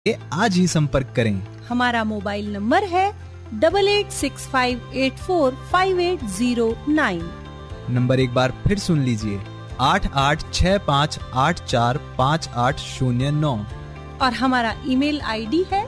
आज ही संपर्क करें। हमारा मोबाइल नंबर है 8865845809। नंबर एक बार फिर सुन लीजिए, 8865845809। और हमारा ईमेल आईडी है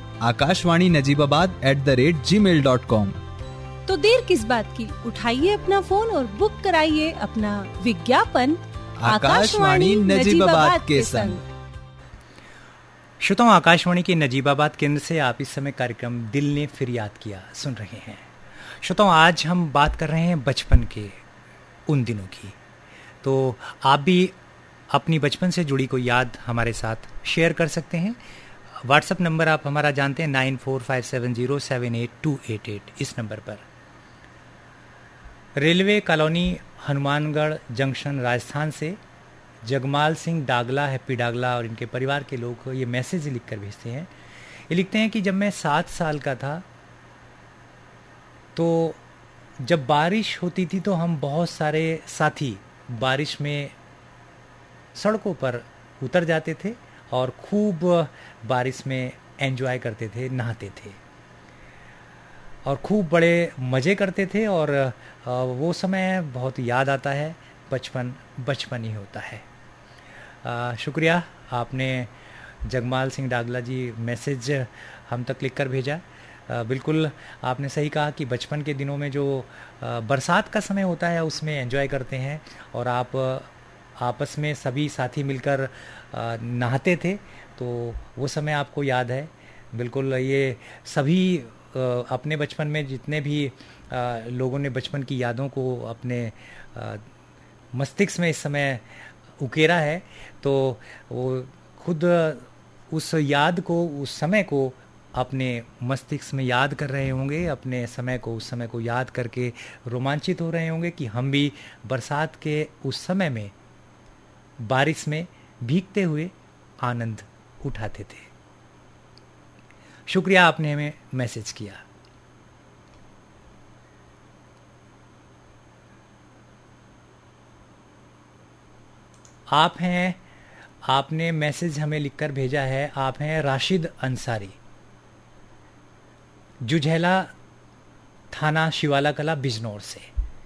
akashvani.najibabad@gmail.com। तो देर किस बात की, उठाइए अपना फोन और बुक कराइए अपना विज्ञापन आकाशवाणी नजीबाबाद के संग। श्रोताओं, आकाशवाणी के नजीबाबाद केंद्र से आप इस समय कार्यक्रम दिल ने फिर याद किया सुन रहे हैं। श्रोताओं, आज हम बात कर रहे हैं बचपन के उन दिनों की। तो आप भी अपनी बचपन से जुड़ी कोई याद हमारे साथ शेयर कर सकते हैं। व्हाट्सएप नंबर आप हमारा जानते हैं 9457078288, इस नंबर पर। Railway colony Hanumangarh junction Rajasthan से जगमाल सिंह डागला, हैप्पी डागला और इनके परिवार के लोग ये मैसेज लिखकर भेजते हैं। ये लिखते हैं कि जब मैं 7 साल का था तो जब बारिश होती थी तो हम बहुत सारे साथी बारिश में सड़कों पर उतर जाते थे और खूब बारिश में एंजॉय करते थे, नहाते थे और खूब बड़े मज़े करते थे। और वो समय बहुत याद आता है। बचपन बचपन ही होता है। शुक्रिया, आपने जगमाल सिंह डागला जी मैसेज हम तक लिखकर भेजा। बिल्कुल आपने सही कहा कि बचपन के दिनों में जो बरसात का समय होता है उसमें एंजॉय करते हैं और आप आपस में सभी साथी मिलकर नहाते थे, तो वो समय आपको याद है। बिल्कुल, ये सभी अपने बचपन में जितने भी लोगों ने बचपन की यादों को अपने मस्तिष्क में इस समय उकेरा है, तो वो खुद उस याद को, उस समय को अपने मस्तिष्क में याद कर रहे होंगे, अपने समय को, उस समय को याद करके रोमांचित हो रहे होंगे कि हम भी बरसात के उस समय में बारिश में भीगते हुए आनंद उठाते थे। शुक्रिया, आपने हमें मैसेज किया। आप हैं, आपने मैसेज हमें लिखकर भेजा है। आप हैं राशिद अंसारी, जुझेला थाना शिवाला कला बिजनौर से।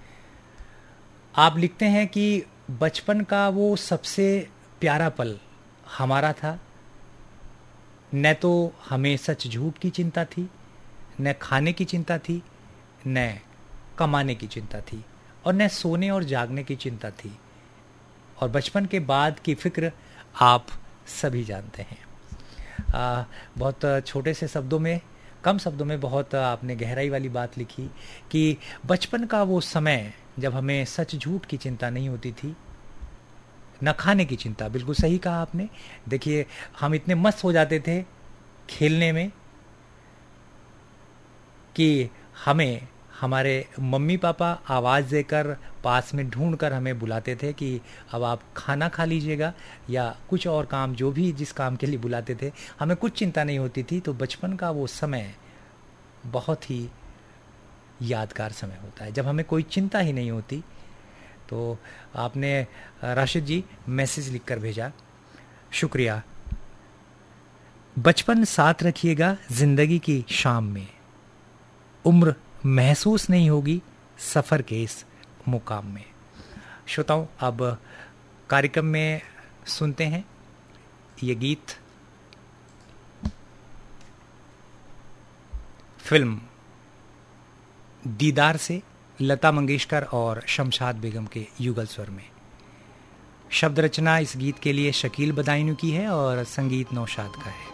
आप लिखते हैं कि बचपन का वो सबसे प्यारा पल हमारा था। न तो हमें सच झूठ की चिंता थी, न खाने की चिंता थी, न कमाने की चिंता थी, और न सोने और जागने की चिंता थी। और बचपन के बाद की फिक्र आप सभी जानते हैं। बहुत छोटे से शब्दों में, कम शब्दों में बहुत आपने गहराई वाली बात लिखी कि बचपन का वो समय जब हमें सच झूठ की चिंता नहीं होती थी, न खाने की चिंता। बिल्कुल सही कहा आपने। देखिए, हम इतने मस्त हो जाते थे खेलने में कि हमें हमारे मम्मी पापा आवाज़ देकर पास में ढूंढ कर हमें बुलाते थे कि अब आप खाना खा लीजिएगा, या कुछ और काम, जो भी जिस काम के लिए बुलाते थे, हमें कुछ चिंता नहीं होती थी। तो बचपन का वो समय बहुत ही यादगार समय होता है जब हमें कोई चिंता ही नहीं होती। तो आपने राशिद जी मैसेज लिखकर भेजा, शुक्रिया। बचपन साथ रखिएगा जिंदगी की शाम में, उम्र महसूस नहीं होगी सफ़र के इस मुकाम में। श्रोताओं, अब कार्यक्रम में सुनते हैं ये गीत फिल्म दीदार से, लता मंगेशकर और शमशाद बेगम के युगल स्वर में। शब्द रचना इस गीत के लिए शकील बदायूं की है और संगीत नौशाद का है।